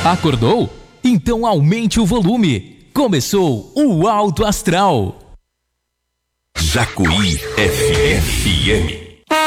Acordou? Então aumente o volume. Começou o Alto Astral. Jacuí FM.